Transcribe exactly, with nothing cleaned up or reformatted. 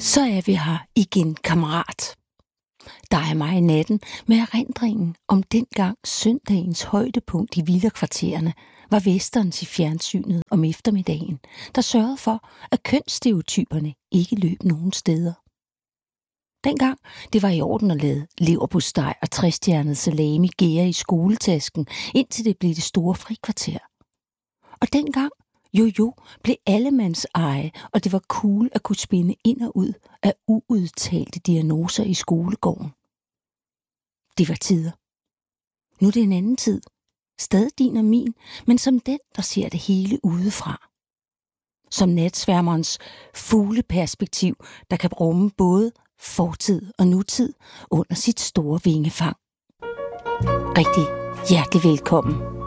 Så er vi her igen, kammerat. Der er mig i natten med erindringen om dengang søndagens højdepunkt i villakvartererne var westerns i fjernsynet om eftermiddagen, der sørgede for, at kønsstereotyperne ikke løb nogen steder. Dengang det var i orden at lade leverpostej og trestjernet salami gære i skoletasken, indtil det blev det store frikvarter. Og dengang jo-jo blev allemands eje, og det var cool at kunne spinde ind og ud af uudtalte diagnoser i skolegården. Det var tider. Nu er det en anden tid. Stadig din og min, men som den, der ser det hele udefra. Som natsværmerens fugleperspektiv, der kan rumme både fortid og nutid under sit store vingefang. Rigtig hjertelig velkommen.